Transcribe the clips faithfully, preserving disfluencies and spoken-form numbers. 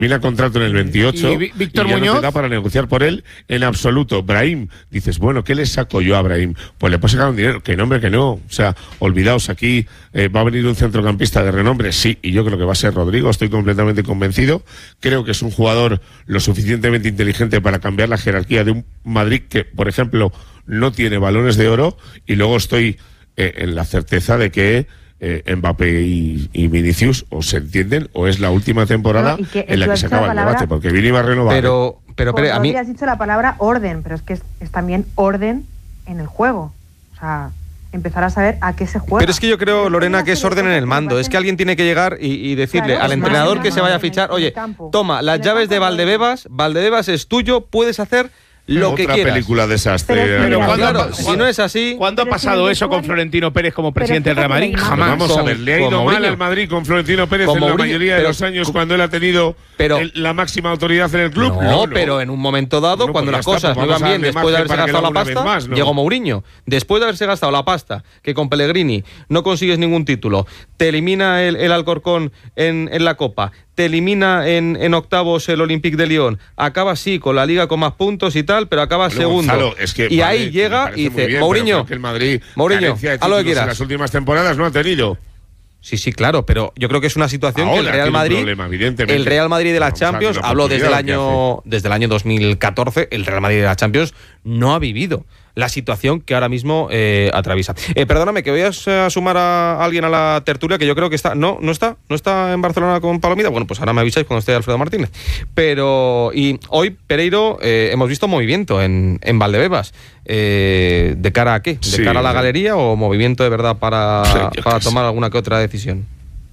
Termina contrato en el veintiocho y Víctor y ya Muñoz no te da para negociar por él en absoluto. Brahim, dices, bueno, ¿qué le saco yo a Brahim? Pues le puedo sacar un dinero. Que nombre, que no. O sea, olvidaos aquí, eh, va a venir un centrocampista de renombre, sí, y yo creo que va a ser Rodrigo, estoy completamente convencido. Creo que es un jugador lo suficientemente inteligente para cambiar la jerarquía de un Madrid que, por ejemplo, no tiene balones de oro, y luego estoy eh, en la certeza de que Eh, Mbappé y, y Vinicius o se entienden o es la última temporada no, en la que se acaba el debate, porque Vini va a renovar. Pero, pero, pero pues a mí has dicho la palabra orden, pero es que es, es también orden en el juego. O sea, empezar a saber a qué se juega. Pero es que yo creo, Lorena, que es orden en el mando. Es que alguien tiene que llegar y, y decirle claro, al entrenador que se vaya a fichar, oye, toma, las llaves de Valdebebas, Valdebebas es tuyo, puedes hacer lo Otra que quieras. película desastre. Pero, pero ¿cuándo, claro, si no es así... ¿Cuándo ha pasado eso con Florentino Pérez como presidente del Real Madrid? Jamás. Vamos a ver, le ha ido mal al Madrid con Florentino Pérez en la mayoría de los años cuando él ha tenido pero, el, la máxima autoridad en el club. No, no, no. Pero en un momento dado, no, cuando pues las cosas está, pues no iban bien, después de haberse gastado la pasta, más, ¿no? Llegó Mourinho. Después de haberse gastado la pasta, que con Pellegrini no consigues ningún título, te elimina el, el Alcorcón en, en la Copa, te elimina en, en octavos el Olympique de Lyon, acaba sí con la Liga con más puntos y tal, pero acaba bueno, segundo. Gonzalo, es que, y vale, ahí llega y dice, bien, Mourinho, que el Madrid, Mourinho, haz lo que quieras. En las últimas temporadas no ha tenido. Sí, sí, claro, pero yo creo que es una situación Ahora, que el Real Madrid, problema, el Real Madrid de la Champions, habló desde el año desde el año dos mil catorce, el Real Madrid de la Champions no ha vivido la situación que ahora mismo eh, atraviesa. Eh, perdóname, que voy a sumar a alguien a la tertulia que yo creo que está, no, no está, no está en Barcelona con Palomita. Bueno, pues ahora me avisáis cuando esté Alfredo Martínez. Pero y hoy Pereiro eh, hemos visto movimiento en, en Valdebebas. Eh, ¿De cara a qué? ¿De sí, cara a la galería o movimiento de verdad para, sí, para tomar alguna que otra decisión?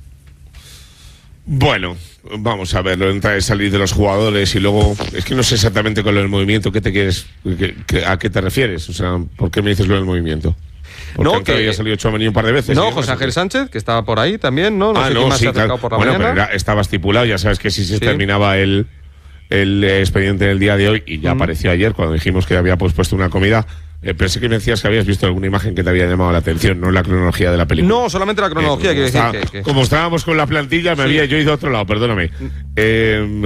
Bueno, vamos a ver, lo de entrar y salir de los jugadores y luego, es que no sé exactamente con lo del movimiento, ¿qué te quieres, qué, qué, a qué te refieres? O sea, ¿por qué me dices lo del movimiento? Porque no, que había salido Tchouaméni un par de veces. No, José Ángel Sánchez, que estaba por ahí también, ¿no? No ah, sé no, quién más sí, se ha acercado claro. por la bueno, mañana. Pero era, estaba estipulado, ya sabes que si se sí. terminaba el, el expediente del día de hoy, y ya mm. apareció ayer cuando dijimos que había pues, puesto una comida. Eh, pensé que me decías que habías visto alguna imagen que te había llamado la atención, no la cronología de la película. No, solamente la cronología, eh, quiero decir está, que, que... Como estábamos con la plantilla, me sí. había yo ido a otro lado, perdóname. Eh,